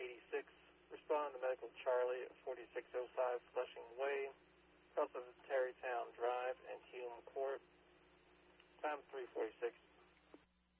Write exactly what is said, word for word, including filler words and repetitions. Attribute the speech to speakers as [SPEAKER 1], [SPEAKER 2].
[SPEAKER 1] eighty-six. Respond to Medical Charlie at forty-six oh five Flushing Way, south of Terrytown Drive and Hume Court. Time three forty-six.